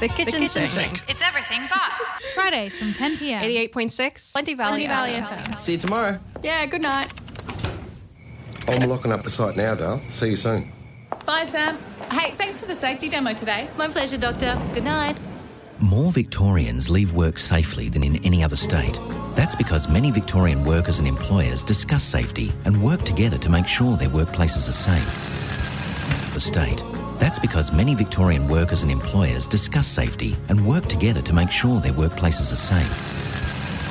The kitchen sink. It's everything but. Fridays from 10 p.m. 88.6 Plenty Valley FM. See you tomorrow. Yeah, good night. I'm locking up the site now, Dale. See you soon. Bye, Sam. Hey, thanks for the safety demo today. My pleasure, Doctor. Good night. More Victorians leave work safely than in any other state. That's because many Victorian workers and employers discuss safety and work together to make sure their workplaces are safe. The state. That's because many Victorian workers and employers discuss safety and work together to make sure their workplaces are safe.